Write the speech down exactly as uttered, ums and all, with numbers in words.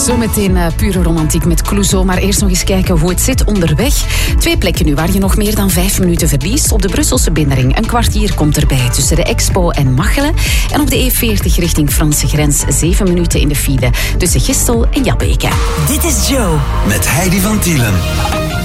Zometeen uh, pure romantiek met Clouseau, maar eerst nog eens kijken hoe het zit onderweg. Twee plekken nu waar je nog meer dan vijf minuten verliest. Op de Brusselse binnenring een kwartier komt erbij tussen de Expo en Machelen. En op de E veertig richting Franse grens zeven minuten in de file tussen Gistel en Jabbeke. Dit is Joe. Met Heidi van Tielen.